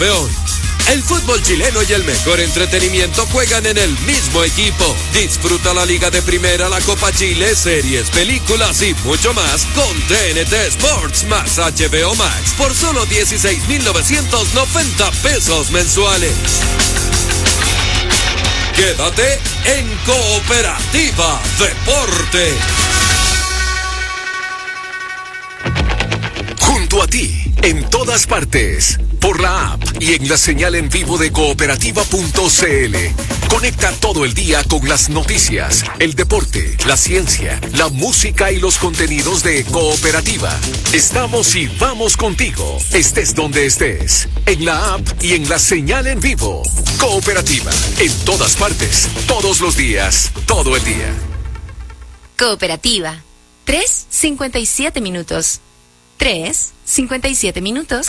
hoy. El fútbol chileno y el mejor entretenimiento juegan en el mismo equipo. Disfruta la Liga de Primera, la Copa Chile, series, películas y mucho más con TNT Sports más HBO Max por solo 16,990 pesos mensuales. Quédate en Cooperativa Deporte. Junto a ti, en todas partes, por la app y en la señal en vivo de cooperativa.cl. Conecta todo el día con las noticias, el deporte, la ciencia, la música y los contenidos de Cooperativa. Estamos y vamos contigo, estés donde estés, en la app y en la señal en vivo. Cooperativa, en todas partes, todos los días, todo el día. Cooperativa. 3:57 minutos. 3:57 minutos.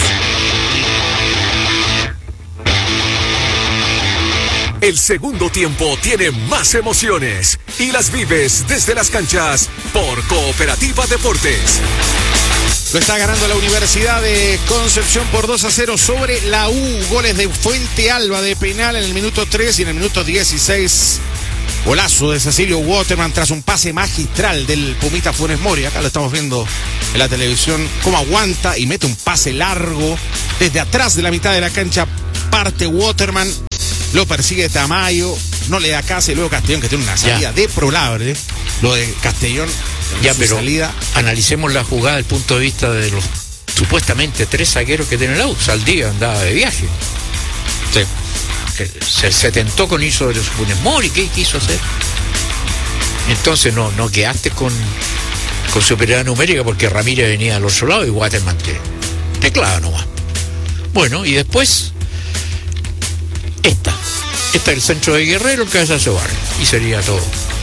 El segundo tiempo tiene más emociones y las vives desde las canchas por Cooperativa Deportes. Lo está ganando la Universidad de Concepción por 2-0 sobre la U. Goles de Fuente Alba de penal en el minuto 3 y en el minuto 16. Golazo de Cecilio Waterman tras un pase magistral del Pumita Funes Mori. Acá lo estamos viendo en la televisión, cómo aguanta y mete un pase largo desde atrás de la mitad de la cancha. Parte Waterman, lo persigue Tamayo, no le da casa y luego Castellón, que tiene una salida deplorable. Lo de Castellón, ya, pero salida. Analicemos la jugada desde el punto de vista de los supuestamente 3 zagueros que tiene la U. Saldía, andaba de viaje. Sí. Se tentó con eso de los Funes Mori. ¿Qué quiso hacer? Entonces no quedaste con superioridad numérica porque Ramírez venía al otro lado y Waterman te clava nomás. Bueno, y después esta es el centro de Guerrero, el cabezazo Barrio, y sería todo.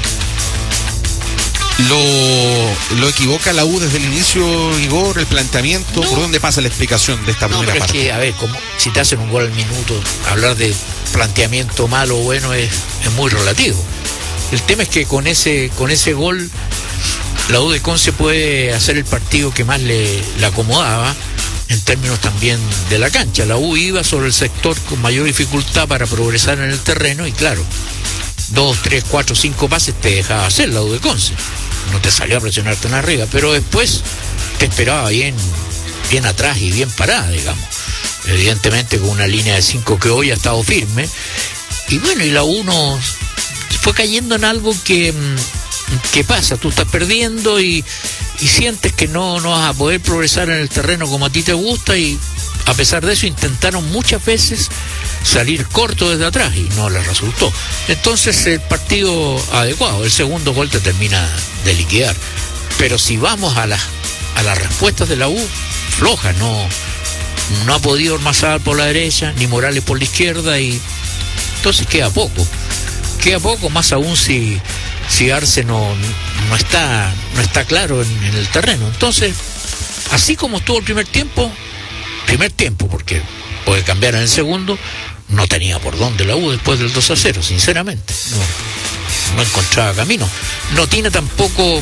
Lo equivoca la U desde el inicio, Igor, el planteamiento. ¿Por dónde pasa la explicación de esta primera parte? Es que, a ver, como si te hacen un gol al minuto, hablar de planteamiento malo o bueno es muy relativo. El tema es que con ese gol la U de Conce puede hacer el partido que más le acomodaba en términos también de la cancha. La U iba sobre el sector con mayor dificultad para progresar en el terreno y claro, 2, 3, 4, 5 pases te dejaba hacer la U de Conce. No te salió a presionarte en arriba, pero después te esperaba bien atrás y bien parada, digamos. Evidentemente con una línea de 5 que hoy ha estado firme. Y bueno, y la U fue cayendo en algo que pasa. Tú estás perdiendo y sientes que no vas a poder progresar en el terreno como a ti te gusta, y a pesar de eso intentaron muchas veces salir corto desde atrás y no les resultó. Entonces el partido adecuado, el segundo gol te termina de liquidar. Pero si vamos a las respuestas de la U, floja, no ha podido Ormazábal por la derecha, ni Morales por la izquierda, y entonces queda poco, más aún si Arce no está claro en el terreno. Entonces, así como estuvo el primer tiempo, porque puede cambiar en el segundo, no tenía por dónde la U después del 2-0, sinceramente. No encontraba camino. No tiene tampoco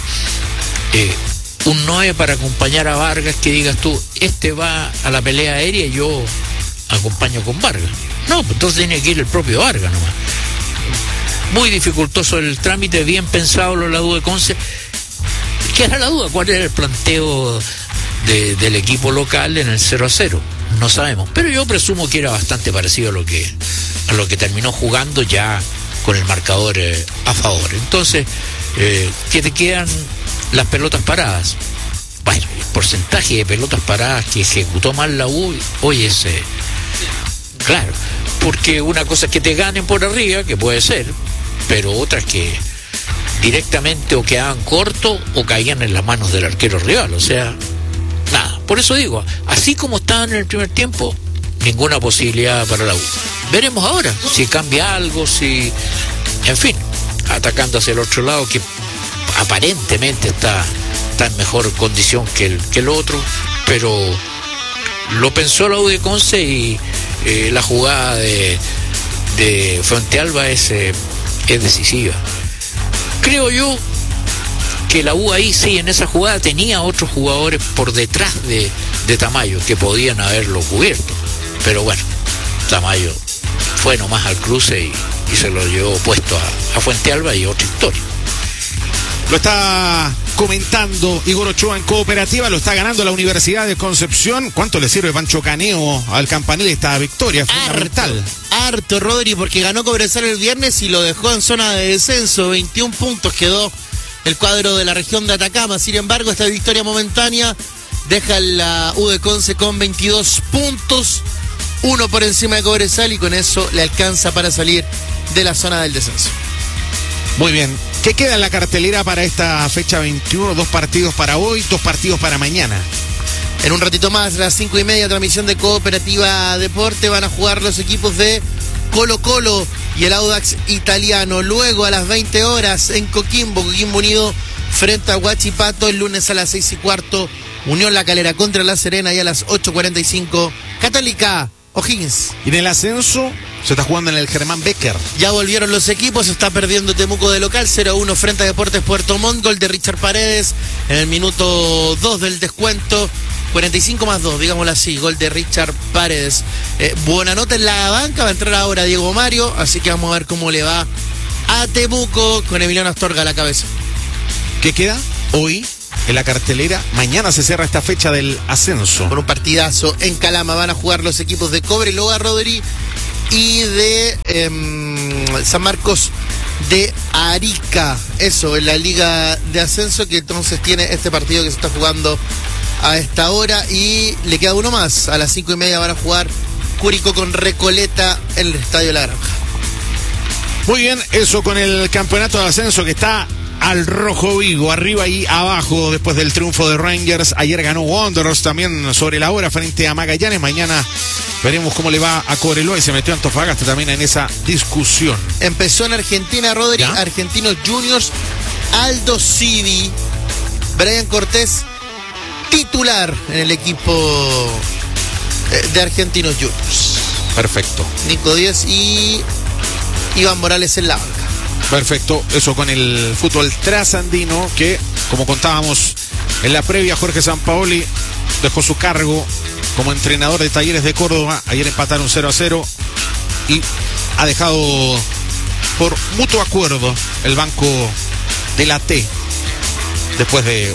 un 9 para acompañar a Vargas que digas tú, este va a la pelea aérea y yo acompaño con Vargas. No, pues entonces tiene que ir el propio Vargas nomás. Muy dificultoso el trámite, bien pensado lo de la U de Conce. ¿Qué era la duda? ¿Cuál era el planteo del equipo local en el 0-0? No sabemos, pero yo presumo que era bastante parecido a lo que terminó jugando ya con el marcador a favor. Entonces, ¿qué te quedan? Las pelotas paradas. Bueno, el porcentaje de pelotas paradas que ejecutó mal la U hoy es claro, porque una cosa es que te ganen por arriba, que puede ser, pero otra es que directamente o quedaban cortos o caían en las manos del arquero rival. O sea, nada. Por eso digo, así como estaban en el primer tiempo, ninguna posibilidad para la U. Veremos ahora si cambia algo, en fin, atacando hacia el otro lado, que aparentemente está en mejor condición que el otro, pero lo pensó la U de Conce y la jugada de Fuente Alba es decisiva. Creo yo que la U ahí sí, en esa jugada tenía otros jugadores por detrás de Tamayo que podían haberlo cubierto, pero bueno, Tamayo fue nomás al cruce y se lo llevó puesto a Fuente Alba y otra historia. Lo está comentando Igor Ochoa en Cooperativa, lo está ganando la Universidad de Concepción. ¿Cuánto le sirve Pancho Caneo al Campanil esta victoria? Fundamental. Harto, Rodri, porque ganó Cobresal el viernes y lo dejó en zona de descenso. 21 puntos quedó el cuadro de la región de Atacama. Sin embargo, esta victoria momentánea deja la U de Conce con 22 puntos, uno por encima de Cobresal, y con eso le alcanza para salir de la zona del descenso. Muy bien. ¿Qué queda en la cartelera para esta fecha 21? 2 partidos para hoy, 2 partidos para mañana. En un ratito más, a las 5:30, transmisión de Cooperativa Deporte, van a jugar los equipos de Colo-Colo y el Audax Italiano. Luego a las 20 horas en Coquimbo Unido frente a Huachipato. El lunes a las 6:15, Unión La Calera contra La Serena, y a las 8:45, Católica O'Higgins. Y en el ascenso se está jugando en el Germán Becker. Ya volvieron los equipos, está perdiendo Temuco de local, 0-1 frente a Deportes Puerto Montt. Gol de Richard Paredes en el minuto 2 del descuento. 45+2, digámoslo así, gol de Richard Paredes. Buena nota en la banca, va a entrar ahora Diego Mario, así que vamos a ver cómo le va a Temuco con Emiliano Astorga a la cabeza. ¿Qué queda hoy en la cartelera? Mañana se cierra esta fecha del ascenso. Con un partidazo en Calama van a jugar los equipos de Cobreloa, Rodri, y de San Marcos de Arica. Eso, en la Liga de Ascenso, que entonces tiene este partido que se está jugando a esta hora, y le queda uno más. A las 5:30 van a jugar Curicó con Recoleta en el Estadio La Granja. Muy bien, eso con el campeonato de ascenso que está al rojo vivo, arriba y abajo después del triunfo de Rangers. Ayer ganó Wanderers también sobre la hora frente a Magallanes. Mañana veremos cómo le va a Cobreloa, y se metió Antofagasta también en esa discusión. Empezó en Argentina, Rodri, ¿ya? Argentinos Juniors, Aldo Civi, Brian Cortés titular en el equipo de Argentinos Juniors. Perfecto. Nico Díaz y Iván Morales en la banca. Perfecto, eso con el fútbol trasandino, que como contábamos en la previa, Jorge Sampaoli dejó su cargo como entrenador de Talleres de Córdoba. Ayer empataron 0-0 y ha dejado por mutuo acuerdo el banco de la T después de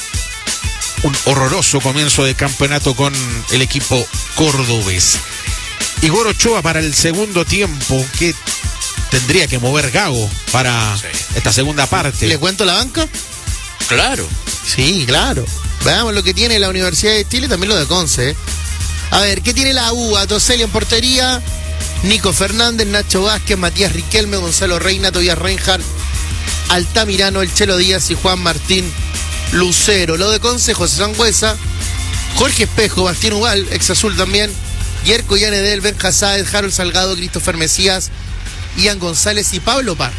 un horroroso comienzo de campeonato con el equipo cordobés. Igor Ochoa para el segundo tiempo, que tendría que mover Gago para esta segunda parte. ¿Le cuento la banca? Claro. Sí, claro. Veamos lo que tiene la Universidad de Chile, también lo de Conce. A ver, ¿qué tiene la U? Toselli en portería, Nico Fernández, Nacho Vázquez, Matías Riquelme, Gonzalo Reina, Tobias Reinhardt, Altamirano, El Chelo Díaz y Juan Martín Lucero. Lo de Conce, José Sangüesa, Jorge Espejo, Bastián Ubal, ex Azul también, Yerko Yanedel, Ben Hassad, Harold Salgado, Christopher Mesías, Ian González y Pablo Parra.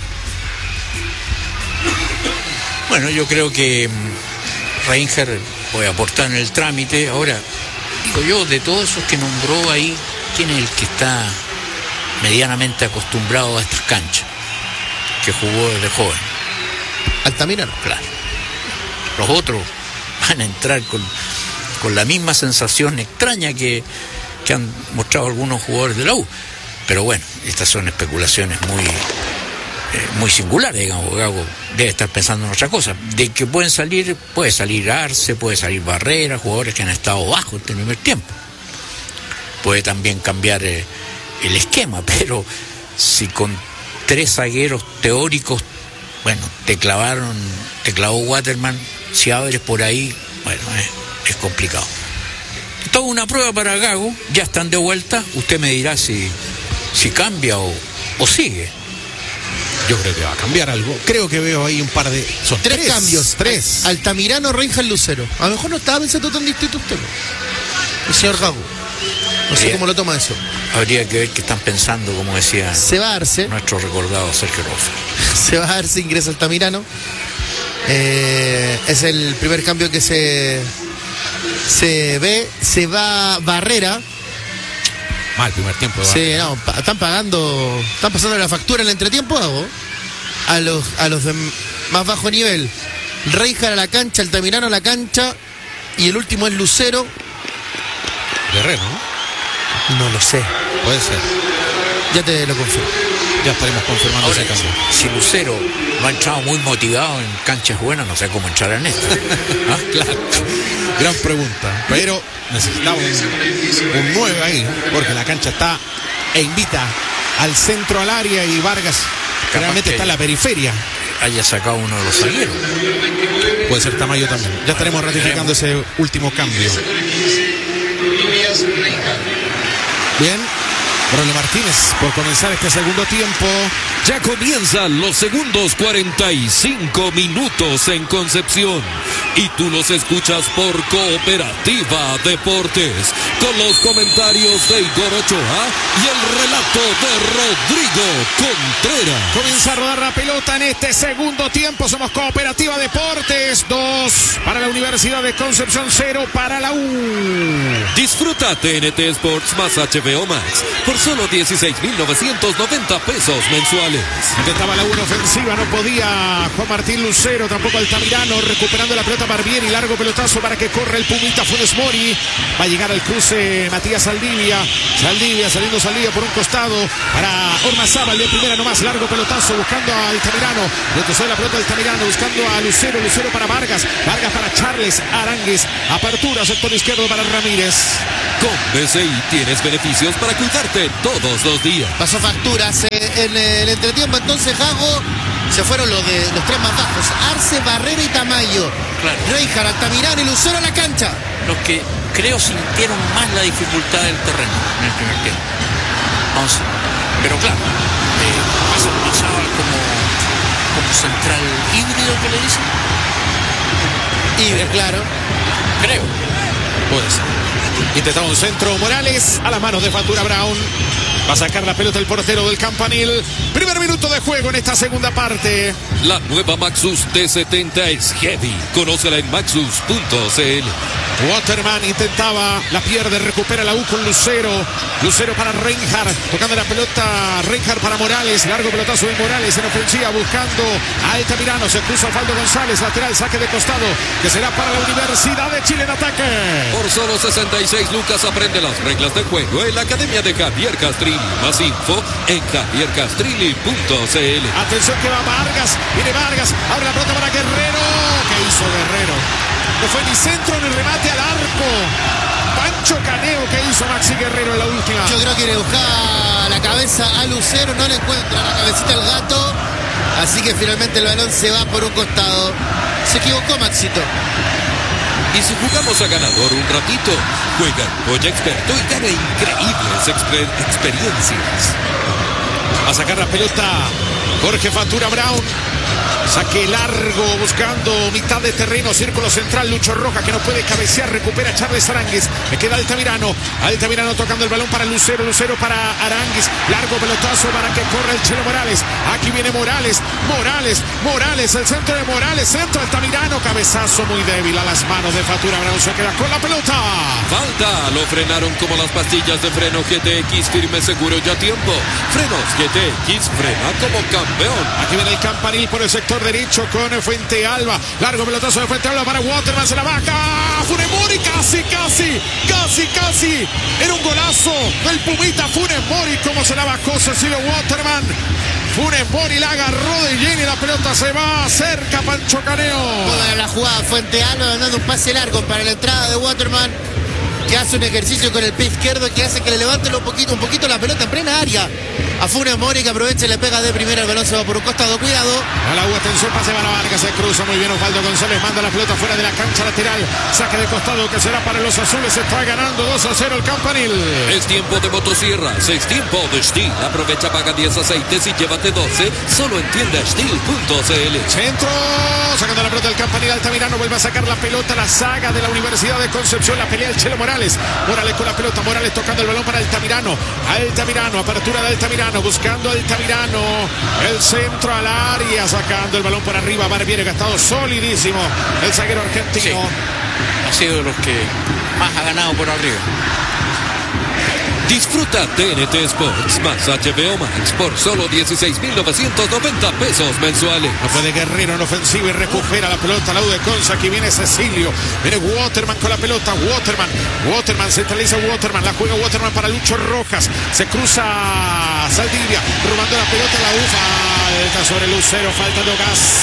Bueno, yo creo que Reinhardt puede aportar en el trámite. Ahora, digo yo, de todos esos que nombró ahí, ¿quién es el que está medianamente acostumbrado a estas canchas? Que jugó desde joven. Altamirano. Claro. Los otros van a entrar con la misma sensación extraña que han mostrado algunos jugadores de la U. Pero bueno, estas son especulaciones muy singulares, digamos. Gago debe estar pensando en otra cosa. De que puede salir Arce, puede salir Barrera, jugadores que han estado bajos en el primer tiempo. Puede también cambiar el esquema, pero si con 3 zagueros teóricos, bueno, te clavó Waterman, si abres por ahí, bueno, es complicado. Toda una prueba para Gago, ya están de vuelta, usted me dirá si cambia o sigue. Yo creo que va a cambiar algo. Creo que veo ahí un par de... Son 3 cambios. 3. Altamirano, Reinhardt, Lucero. A lo mejor no estaba pensando tan distinto usted, el señor Gago. No sé cómo lo toma eso. Habría que ver qué están pensando, como decía se va a Arce. Nuestro recordado Sergio Rofa. Se va a Arce, ingresa Altamirano. Es el primer cambio que se ve. Se va Barrera. Mal primer tiempo. Sí, no, están pasando la factura en el entretiempo, Gago, a los de más bajo nivel. Reinhardt a la cancha, Altamirano a la cancha, y el último es Lucero. Guerrero, ¿no? No lo sé. Puede ser. Ya te lo confirmo. Ya estaremos confirmando Ahora, ese cambio. si Lucero no ha entrado muy motivado en canchas buenas, no sé cómo entrar en esto. ¿Ah? Claro. Gran pregunta. Pero necesitamos un 9 ahí, porque la cancha está e invita al centro, al área, y Vargas realmente está en la periferia. Haya sacado uno de los zagueros. Puede ser Tamayo también. Ya estaremos ratificando ese último cambio. Bien. Braulio Martínez por comenzar este segundo tiempo. Ya comienzan los segundos 45 minutos en Concepción. Y tú los escuchas por Cooperativa Deportes. Con los comentarios de Igor Ochoa y el relato de Rodrigo Contreras. Comienza a rodar la pelota en este segundo tiempo. Somos Cooperativa Deportes. 2 para la Universidad de Concepción, 0 para la U. Disfruta TNT Sports más HBO Max por solo 16,990 pesos mensuales. Intentaba la 1 ofensiva, no podía Juan Martín Lucero, tampoco Altamirano, recuperando la pelota Barbieri, largo pelotazo para que corra el Pumita Funes Mori. Va a llegar al cruce Matías Saldivia saliendo por un costado para Ormazábal de primera nomás, largo pelotazo buscando a Altamirano, retrocede la pelota Altamirano buscando a Lucero para Vargas para Charles Aránguiz, apertura sector izquierdo para Ramírez. Con BCI tienes beneficios para cuidarte todos los días. Pasó facturas en el entretiempo, entonces Jago se fueron los tres más bajos, Arce, Barrera y Tamayo. Claro. Reijar, Altamirano y Lucero a la cancha. Los que creo sintieron más la dificultad del terreno en el primer tiempo. Pero claro, pasaba como central híbrido que le dicen. Híbrido, claro. Creo. Puede ser. Intentaba un centro Morales a las manos de Fatura Brown. Va a sacar la pelota el portero del Campanil. Primer minuto de juego en esta segunda parte. La nueva Maxus T70 es heavy. Conócela en maxus.cl. Waterman intentaba, la pierde, recupera la U con Lucero para Reinhardt, tocando la pelota Reinhardt para Morales, largo pelotazo de Morales en ofensiva buscando a Altamirano, se cruza Osvaldo González, lateral, saque de costado, que será para la Universidad de Chile en ataque. Por solo 66 lucas aprende las reglas del juego en la Academia de Javier Castrilli. Más info en javiercastrilli.cl. Atención que va Vargas, viene Vargas, abre la pelota para Guerrero. ¿Qué hizo Guerrero? No fue ni centro ni remate al arco. Pancho Caneo, que hizo Maxi Guerrero en la última. Yo creo que le buscaba la cabeza a Lucero, no le encuentra la cabecita al gato. Así que finalmente el balón se va por un costado. Se equivocó Maxito. Y si jugamos a ganador un ratito, juega Polla Experto y gana increíbles experiencias. A sacar la pelota Jorge Fatura Brown. Saque largo buscando mitad de terreno, círculo central, Lucho Roja que no puede cabecear, recupera Charles Aránguiz, le queda Altamirano tocando el balón para Lucero para Aránguiz, largo pelotazo para que corra el Chelo Morales, aquí viene Morales, el centro de Morales, centro Altamirano, cabezazo muy débil a las manos de Fatura Brown, se queda con la pelota. Falta, lo frenaron como las pastillas de freno GTX, firme, seguro y a tiempo. Frenos GTX, frena como campeón. Aquí viene el Campanil por el sector derecho con Fuente Alba, largo pelotazo de Fuente Alba para Waterman, se la baja Funes Mori, casi era un golazo del Pumita Funes Mori, como se la bajó Cecilio Waterman. Funes Mori la agarró de lleno y la pelota se va cerca Pancho Caneo. Toda la jugada Fuente Alba dando un pase largo para la entrada de Waterman, que hace un ejercicio con el pie izquierdo que hace que le levante un poquito la pelota en plena área a Funes Mori, que aprovecha y le pega de primera, el balón se va por un costado, cuidado. A la U, atención, pase para Vargas, se cruza muy bien Osvaldo González, manda la pelota fuera de la cancha lateral, saque de costado que será para los azules, se está ganando 2-0 el Campanil. Es tiempo de motosierras, es tiempo de Steel, aprovecha, paga 10 aceites y llévate 12, solo en tiendasteel.cl. Centro, sacando la pelota del Campanil, Altamirano vuelve a sacar la pelota, la saga de la Universidad de Concepción, la pelea el Chelo Morales con la pelota, Morales tocando el balón para Altamirano, apertura de Altamirano, buscando a Altamirano, el centro al área, sacando el balón por arriba, Barbieri, que ha estado solidísimo el zaguero argentino. Sí, ha sido de los que más ha ganado por arriba. Disfruta TNT Sports más HBO Max por solo 16,990 pesos mensuales. No puede Guerrero en ofensiva y recupera la pelota. La U de Conce. Aquí viene Cecilio. Viene Waterman con la pelota. Waterman centraliza Waterman. La juega Waterman para Lucho Rojas. Se cruza Saldivia. Robando la pelota. La U. Falta sobre Lucero. Falta de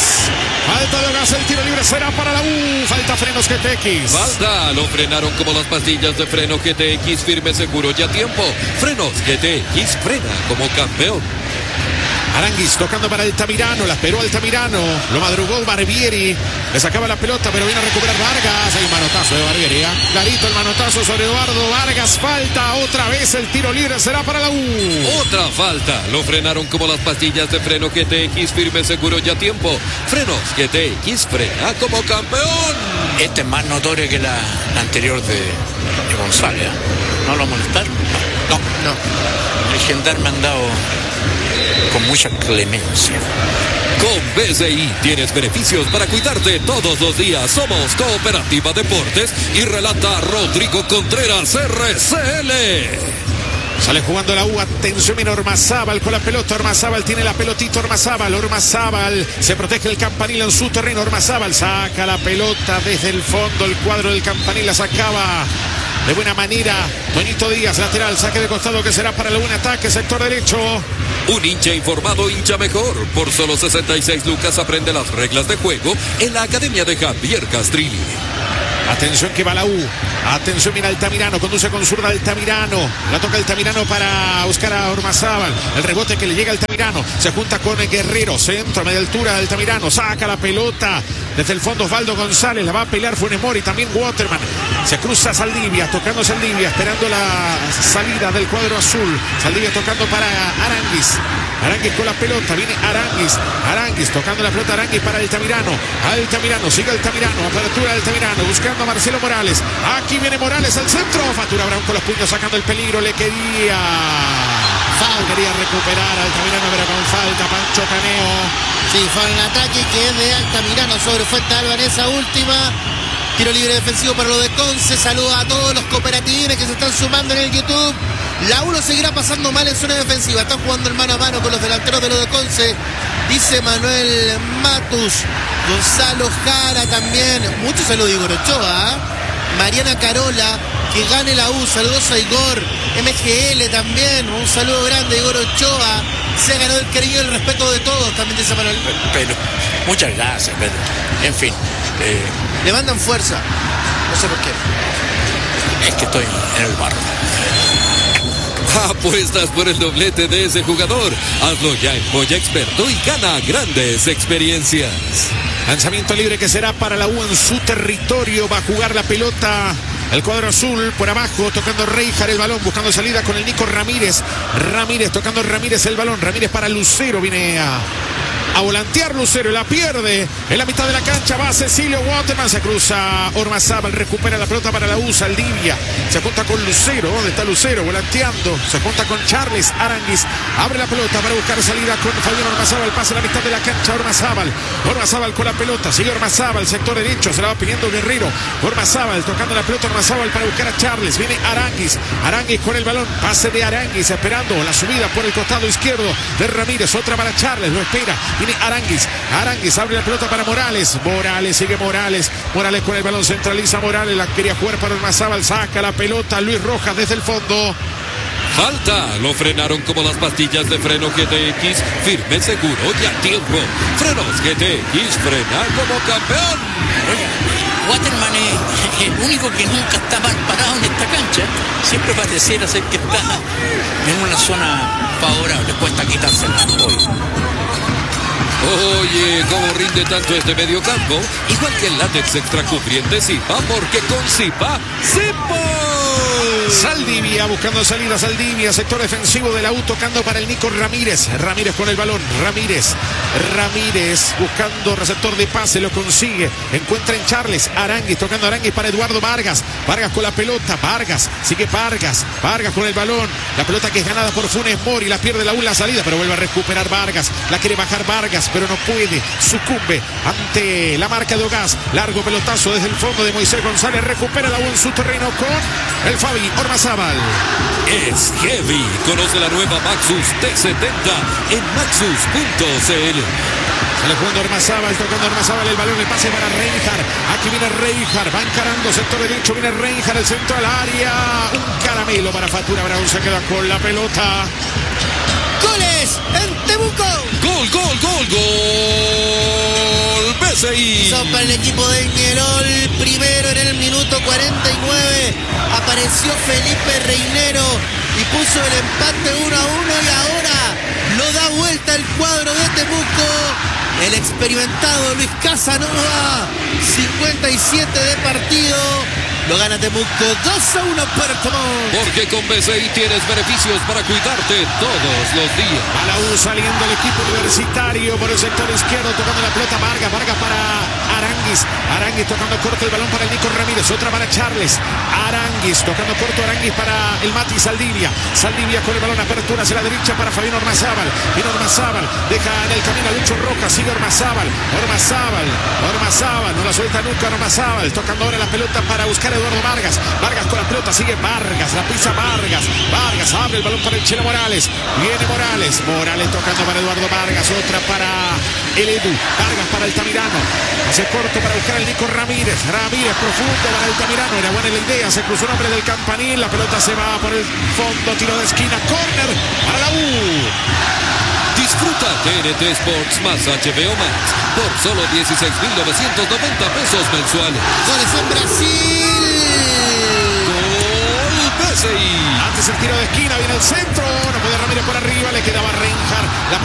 Ogas. El tiro libre será para la U. Falta frenos GTX. Falta. Lo frenaron como las pastillas de freno GTX. Firme, seguro y a tiempo. Frenos GTX. Frena como campeón. Aranguis tocando para Altamirano, la esperó Altamirano, lo madrugó Barbieri, le sacaba la pelota pero viene a recuperar Vargas, hay un manotazo de Barbieri, clarito el manotazo sobre Eduardo Vargas, falta otra vez, el tiro libre será para la U. Otra falta, lo frenaron como las pastillas de freno GTX, firme, seguro y a tiempo. Frenos GTX, frena como campeón. Este es más notorio que la anterior de González, ¿eh? ¿No lo molestaron? No. El gendarme ha andado con mucha clemencia. Con BCI tienes beneficios para cuidarte todos los días. Somos Cooperativa Deportes y relata Rodrigo Contreras, RCL. Sale jugando la U, atención, viene Ormazábal con la pelota, Ormazábal tiene la pelotita, Ormazábal se protege el Campanil en su terreno, Ormazábal saca la pelota desde el fondo, el cuadro del Campanil la sacaba de buena manera Toñito Díaz, lateral, saque de costado que será para el buen ataque, sector derecho. Un hincha informado, hincha mejor. Por solo 66 lucas aprende las reglas de juego en la Academia de Javier Castrilli. Atención que va la U. Atención, mira Altamirano, conduce con zurda Altamirano. La toca Altamirano para buscar a Ormazábal. El rebote que le llega a Altamirano. Se junta con el Guerrero. Centro a media altura de Altamirano. Saca la pelota. Desde el fondo Osvaldo González. La va a pelear Funes Mori. También Waterman. Se cruza Saldivia. Tocando Saldivia. Esperando la salida del cuadro azul. Saldivia tocando para Aranguis. Aranguis con la pelota. Viene Aranguis tocando la pelota. Aranguis para Altamirano. Sigue Altamirano. Apertura de Altamirano. Buscando a Marcelo Morales. Aquí viene Morales al centro. Fatura Brown con los puños sacando el peligro. Le quería recuperar a Altamirano, pero con falta. Pancho Caneo. Sí, fue un ataque que es de Altamirano sobre Fuente Álvarez. Esa última. Tiro libre defensivo para lo de Conce. Saluda a todos los cooperativistas que se están sumando en el YouTube. La U lo seguirá pasando mal en zona defensiva. Están jugando el mano a mano con los delanteros de lo de Conce. Dice Manuel Matus. Gonzalo Jara también. Mucho saludo Igor Ochoa. Mariana Carola. Que gane la U. Saludos a Igor. MGL también. Un saludo grande Igor Ochoa. Se ha ganado el cariño y el respeto de todos. También dice Manuel. Pero muchas gracias, Pedro. En fin. Le mandan fuerza. No sé por qué. Es que estoy en el barro. Apuestas por el doblete de ese jugador. Hazlo ya en Moya Experto y gana grandes experiencias. Lanzamiento libre que será para la U en su territorio. Va a jugar la pelota el cuadro azul por abajo, tocando Reijar el balón, buscando salida con el Nico Ramírez. Tocando Ramírez el balón. Ramírez para Lucero. Viene a volantear Lucero, la pierde en la mitad de la cancha, va Cecilio Waterman, se cruza Ormazábal, recupera la pelota para la U, Saldivia, se junta con Lucero, ¿dónde está Lucero? Volanteando, se junta con Charles Aranguis, abre la pelota para buscar salida con Fabián Ormazábal, pasa en la mitad de la cancha, Ormazábal con la pelota, sigue Ormazábal, sector derecho, se la va pidiendo Guerrero, Ormazábal tocando la pelota, Ormazábal para buscar a Charles, viene Aranguis con el balón, pase de Aranguis, esperando la subida por el costado izquierdo de Ramírez, otra para Charles, lo espera, viene Aranguis abre la pelota para Morales, sigue Morales con el balón, centraliza Morales, la quería jugar para Ormazábal, saca la pelota Luis Rojas desde el fondo. Falta, lo frenaron como las pastillas de freno GTX, firme, seguro y a tiempo. Frenos GTX, frena como campeón. Waterman es el único que nunca está mal parado en esta cancha. Siempre pareciera ser que está en una zona favorable, cuesta quitársela hoy. Oye, ¿cómo rinde tanto este mediocampo? Igual que el látex extra cubriente Zipa, porque con Zipa, Saldivia buscando salida, Saldivia, sector defensivo de la U, tocando para el Nico Ramírez con el balón, Ramírez buscando receptor de pase, lo consigue, encuentra en Charles Aranguis, tocando Aranguis para Eduardo Vargas con la pelota, sigue Vargas con el balón, la pelota que es ganada por Funes Mori, la pierde la U la salida, pero vuelve a recuperar Vargas, la quiere bajar Vargas, pero no puede, sucumbe ante la marca de Ogas, largo pelotazo desde el fondo de Moisés González, recupera la U en su terreno con el Fabi Ormazábal. Es heavy. Conoce la nueva Maxus T70 en maxus.cl. Sale jugando Ormazábal, tocando Ormazábal el balón, el pase para Reinhardt. Aquí viene Reinhardt, va encarando sector derecho, viene Reinhardt, el centro al área. Un caramelo para Fatura Brown, se queda con la pelota. ¡Goles en Temuco! ¡Gol, gol, gol, gol! BCI. Son para el equipo de Ñerol. Primero en el minuto 49 apareció Felipe Reinero y puso el empate 1-1 y ahora lo da vuelta el cuadro de Temuco. El experimentado Luis Casanova, 57 de partido. Lo gana Temuco 2-1 Puerto Montt. Porque con BCI tienes beneficios para cuidarte todos los días. A la U saliendo el equipo universitario por el sector izquierdo, tocando la pelota Vargas para Aranguis. Aranguis tocando corto el balón para el Nico Ramírez, otra para Charles. Aranguis tocando corto Aranguis para el Mati Saldivia. Saldivia con el balón, apertura hacia la derecha para Fabián Ormazábal. Viene Ormazábal, deja en el camino a Lucho Rojas, sigue Ormazábal, no la suelta nunca Ormazábal, tocando ahora la pelota para buscar a Eduardo Vargas. Vargas con la pelota, sigue Vargas, la pisa Vargas. Vargas abre el balón para el Chelo Morales. Viene Morales tocando para Eduardo Vargas, otra para el Edu. Vargas para Altamirano. Hace corto para buscar al Nico Ramírez. Ramírez profundo para Altamirano. Era buena la idea, se cruzó un hombre del Campanil. La pelota se va por el fondo, tiro de esquina, córner para la U. Disfruta TNT Sports más HBO Max por solo 16,990 pesos mensuales. Goles en Brasil. Gol BCI. Antes el tiro de esquina, viene el centro. No puede Ramírez por arriba, le quedaba Reinhardt. La